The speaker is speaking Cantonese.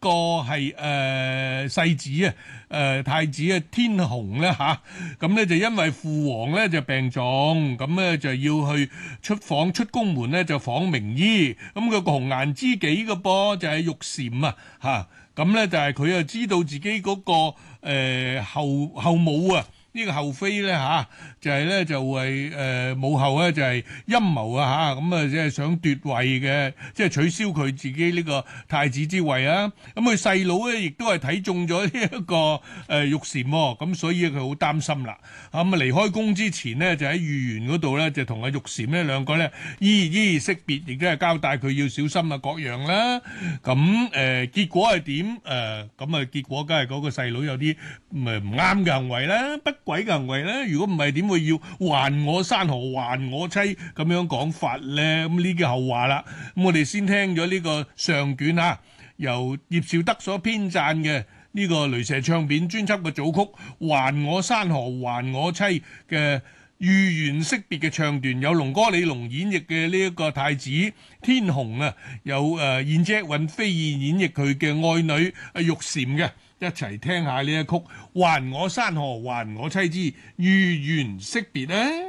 個係世子啊，太子啊天虹咧嚇，咁咧就因為父王咧就病重，咁咧就要去出宮門咧就訪名醫，咁佢個紅顏知己嘅噃就係玉蟾啊嚇，咁咧就係佢啊知道自己嗰個後母啊。呢個後妃咧嚇，就係咧就係母后咧就係陰謀啊嚇，咁啊即係想奪位嘅，即係取消佢自己呢個太子之位啊。咁佢細佬咧亦都係睇中咗呢一個玉蟾喎，咁所以佢好擔心啦。咁啊離開宮之前呢，就喺御園嗰度咧就同阿玉蟾呢兩個咧依依惜別，亦都係交代佢要小心啊各樣啦。咁結果係點？咁啊結果梗係嗰個細佬有啲唔啱嘅行為啦，不軌嘅行為咧，如果唔係點會要還我山河還我妻咁樣講法咧？咁呢個後話啦。咁我哋先聽咗呢個上卷啊，由葉紹德所編撰嘅呢個雷蛇唱片專輯嘅組曲《還我山河還我妻》嘅御園惜別嘅唱段，有龍哥李龍演繹嘅呢一個太子天虹啊，有燕姐尹飛燕演繹佢嘅愛女玉蟾嘅。一齊聽下呢一曲《還我山河還我妻之御園惜別》咧。